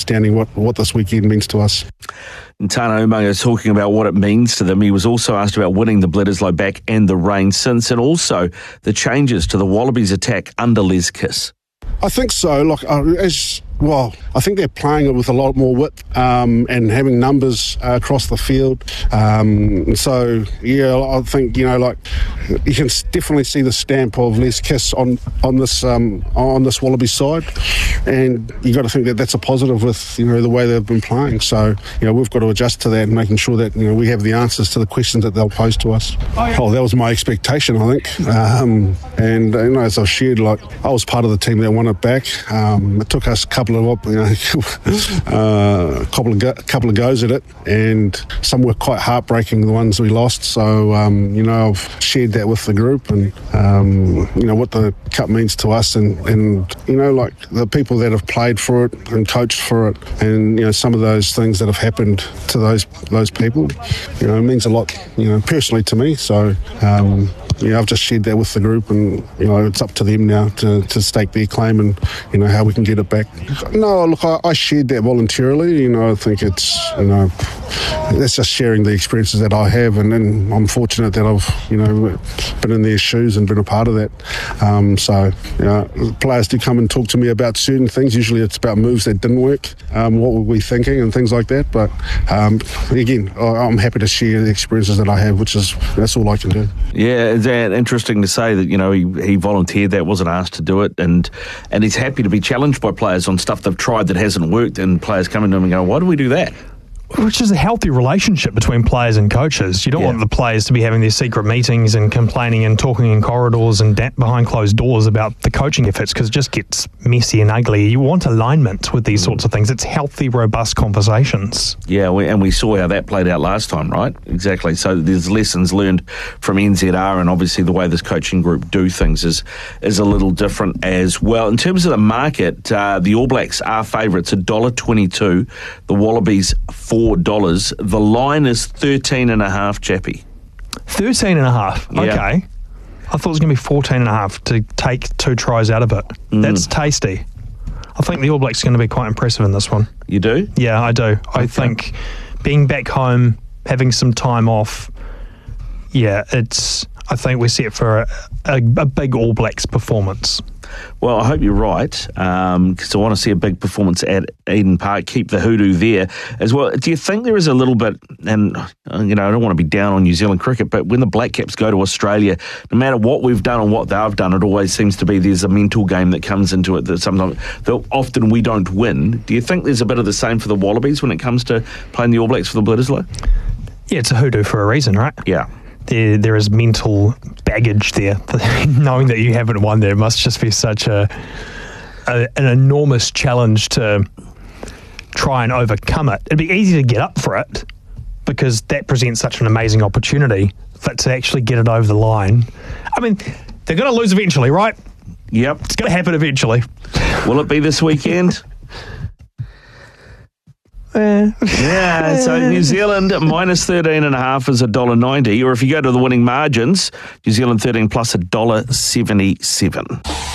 understanding what this weekend means to us. And Tana Umaga is talking about what it means to them. He was also asked about winning the Bledisloe back and the rain since, and also the changes to the Wallabies attack under Les Kiss. I think so. I think they're playing it with a lot more width and having numbers across the field. So, yeah, I think, you can definitely see the stamp of Les Kiss on this Wallaby side. And you got to think that that's a positive with, the way they've been playing. So, we've got to adjust to that and making sure that, we have the answers to the questions that they'll pose to us. Oh, that was my expectation, I think. As I've shared, I was part of the team that won it back. It took us a couple of goes at it, and some were quite heartbreaking, the ones we lost. So, I've shared that with the group and, what the cup means to us and the people that have played for it and coached for it and, some of those things that have happened to those people, it means a lot, personally to me. So, I've just shared that with the group and, it's up to them now to stake their claim and, how we can get it back. No, look, I shared that voluntarily. I think it's, that's just sharing the experiences that I have, and then I'm fortunate that I've, been in their shoes and been a part of that. Players do come and talk to me about certain things. Usually it's about moves that didn't work, what were we thinking and things like that. But again, I'm happy to share the experiences that I have, that's all I can do. Yeah, it's interesting to say that, he volunteered that, wasn't asked to do it, and he's happy to be challenged by players on stuff they've tried that hasn't worked, and players coming to him and going, why do we do that? Which is a healthy relationship between players and coaches. You don't want the players to be having their secret meetings and complaining and talking in corridors and behind closed doors about the coaching efforts, because it just gets messy and ugly. You want alignment with these sorts of things. It's healthy, robust conversations. Yeah, we saw how that played out last time, right? Exactly. So there's lessons learned from NZR, and obviously the way this coaching group do things is a little different as well. In terms of the market, the All Blacks are favourites, $1.22. The Wallabies, $4. The line is 13.5, Chappie. 13.5? Okay. Yeah. I thought it was going to be 14.5 to take 2 tries out of it. That's tasty. I think the All Blacks are going to be quite impressive in this one. You do? Yeah, I do. Okay. I think being back home, having some time off, I think we're set for a big All Blacks performance. Well, I hope you're right, because I want to see a big performance at Eden Park, keep the hoodoo there as well. Do you think there is a little bit, and I don't want to be down on New Zealand cricket, but when the Black Caps go to Australia, no matter what we've done and what they've done, it always seems to be there's a mental game that comes into it that often we don't win. Do you think there's a bit of the same for the Wallabies when it comes to playing the All Blacks for the Bledisloe? Yeah, it's a hoodoo for a reason, right? Yeah. There is mental baggage there. Knowing that you haven't won there must just be such an enormous challenge to try and overcome it. It'd be easy to get up for it because that presents such an amazing opportunity, but to actually get it over the line, I mean, they're going to lose eventually, right? Yep. It's going to happen eventually. Will it be this weekend? Yeah, so New Zealand minus 13.5 is $1.90, or if you go to the winning margins, New Zealand 13 plus $1.77.